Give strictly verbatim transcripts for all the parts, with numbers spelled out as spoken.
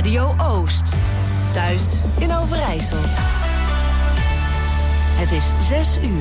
Radio Oost. Thuis in Overijssel. Het is zes uur.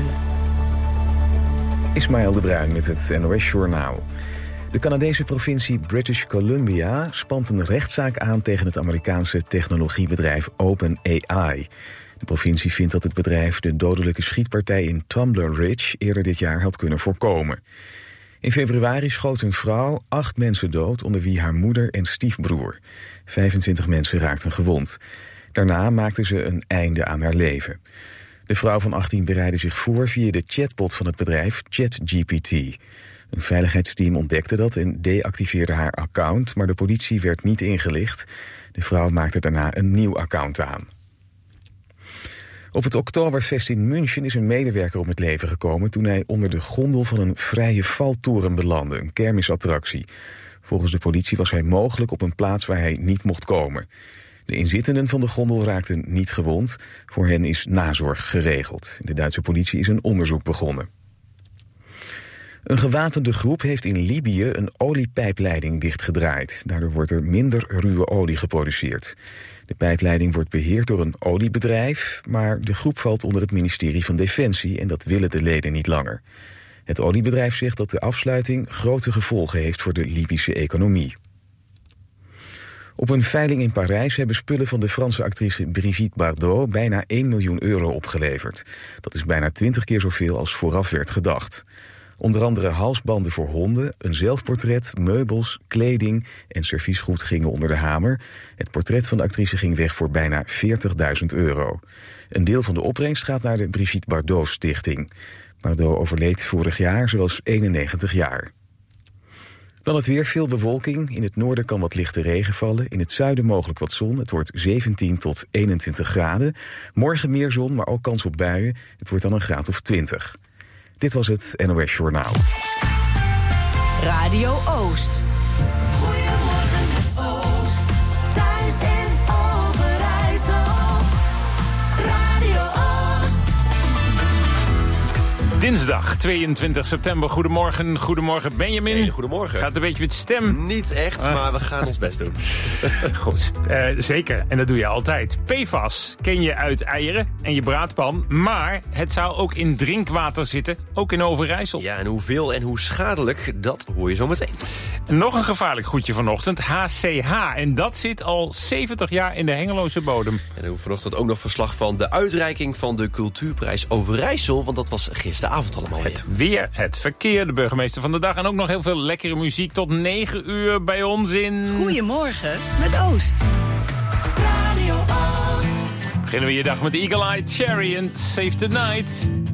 Ismaël de Bruin met het N O S-journaal. De Canadese provincie British Columbia spant een rechtszaak aan tegen het Amerikaanse technologiebedrijf OpenAI. De provincie vindt dat het bedrijf de dodelijke schietpartij in Tumbler Ridge eerder dit jaar had kunnen voorkomen. In februari schoot een vrouw acht mensen dood, onder wie haar moeder en stiefbroer. vijfentwintig mensen raakten gewond. Daarna maakte ze een einde aan haar leven. De vrouw van achttien bereidde zich voor via de chatbot van het bedrijf ChatGPT. Een veiligheidsteam ontdekte dat en deactiveerde haar account, maar de politie werd niet ingelicht. De vrouw maakte daarna een nieuw account aan. Op het Oktoberfest in München is een medewerker om het leven gekomen toen hij onder de gondel van een vrije valtoren belandde, een kermisattractie. Volgens de politie was hij mogelijk op een plaats waar hij niet mocht komen. De inzittenden van de gondel raakten niet gewond. Voor hen is nazorg geregeld. De Duitse politie is een onderzoek begonnen. Een gewapende groep heeft in Libië een oliepijpleiding dichtgedraaid. Daardoor wordt er minder ruwe olie geproduceerd. De pijpleiding wordt beheerd door een oliebedrijf, maar de groep valt onder het ministerie van Defensie en dat willen de leden niet langer. Het oliebedrijf zegt dat de afsluiting grote gevolgen heeft voor de Libische economie. Op een veiling in Parijs hebben spullen van de Franse actrice Brigitte Bardot bijna één miljoen euro opgeleverd. Dat is bijna twintig keer zoveel als vooraf werd gedacht. Onder andere halsbanden voor honden, een zelfportret, meubels, kleding en serviesgoed gingen onder de hamer. Het portret van de actrice ging weg voor bijna veertigduizend euro. Een deel van de opbrengst gaat naar de Brigitte Bardot Stichting. Bardot overleed vorig jaar, ze was eenennegentig jaar. Dan het weer, veel bewolking. In het noorden kan wat lichte regen vallen. In het zuiden mogelijk wat zon. Het wordt zeventien tot eenentwintig graden. Morgen meer zon, maar ook kans op buien. Het wordt dan een graad of twintig. Dit was het N O S-journaal. Radio Oost. Goedemorgen Oost. Thuis in Overijssel. Radio Oost. Dinsdag tweeëntwintig september. Goedemorgen, goedemorgen Benjamin. Hey, goedemorgen. Gaat het een beetje met stem? Niet echt, Ah. maar we gaan ons best doen. Goed, uh, zeker. En dat doe je altijd. P F A S ken je uit eieren en je braadpan. Maar het zou ook in drinkwater zitten, ook in Overijssel. Ja, en hoeveel en hoe schadelijk, dat hoor je zo meteen. En nog een gevaarlijk goedje vanochtend, H C H. En dat zit al zeventig jaar in de Hengeloze bodem. En dan hebben we vanochtend ook nog verslag van de uitreiking van de Cultuurprijs Overijssel. Want dat was gisteravond allemaal weer. Het weer, het verkeer, de burgemeester van de dag. En ook nog heel veel lekkere muziek tot negen uur bij ons in... Goedemorgen met Oost. Radio Oost. Beginnen we je dag met Eagle Eye Cherry en Save the Night.